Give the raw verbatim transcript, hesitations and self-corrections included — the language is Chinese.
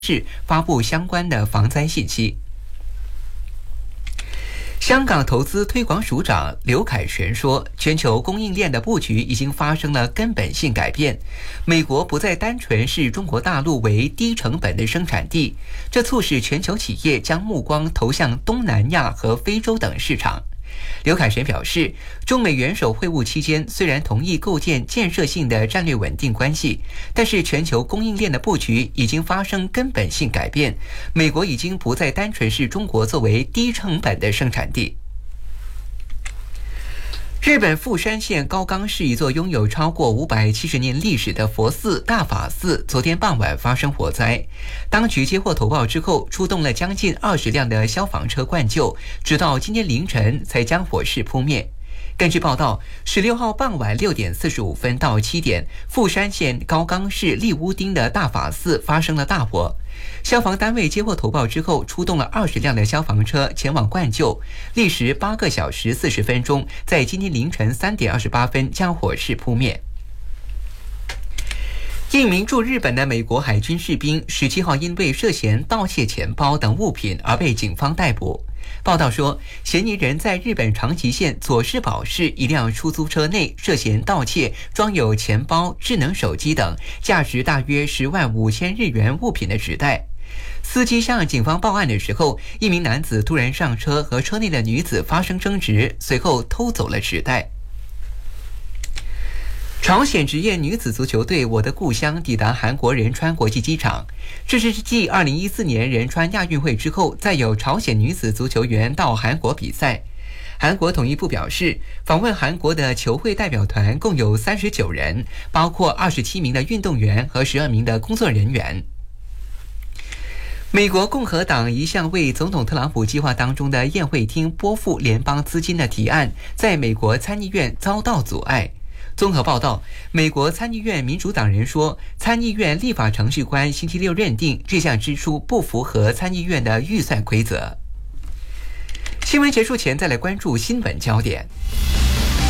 市发布相关的防灾信息。香港投资推广署长刘凯旋说，全球供应链的布局已经发生了根本性改变，美国不再单纯视中国大陆为低成本的生产地，这促使全球企业将目光投向东南亚和非洲等市场。刘凯旋表示，中美元首会晤期间虽然同意构建建设性的战略稳定关系，但是全球供应链的布局已经发生根本性改变，美国已经不再单纯视中国作为低成本的生产地。日本富山县高冈市一座拥有超过五百七十年历史的佛寺大法寺昨天傍晚发生火灾，当局接获投报之后，出动了将近二十辆的消防车灌救，直到今天凌晨才将火势扑灭。根据报道，十六号傍晚六点四十五分到七点，富山县高冈市利乌町的大法寺发生了大火。消防单位接获投报之后，出动了二十辆的消防车前往灌救，历时八个小时四十分钟，在今天凌晨三点二十八分将火势扑灭。一名驻日本的美国海军士兵十七号因为涉嫌盗窃钱包等物品而被警方逮捕。报道说，嫌疑人在日本长崎县佐世保市一辆出租车内涉嫌盗窃装有钱包、智能手机等价值大约十万五千日元物品的纸袋。司机向警方报案的时候，一名男子突然上车和车内的女子发生争执，随后偷走了纸袋。朝鲜职业女子足球队我的故乡抵达韩国仁川国际机场，这是继二零一四年仁川亚运会之后，再有朝鲜女子足球员到韩国比赛。韩国统一部表示，访问韩国的球会代表团共有三十九人，包括二十七名的运动员和十二名的工作人员。美国共和党一项为总统特朗普计划当中的宴会厅拨付联邦资金的提案，在美国参议院遭到阻碍。综合报道，美国参议院民主党人说，参议院立法程序官星期六认定这项支出不符合参议院的预算规则。新闻结束前，再来关注新闻焦点。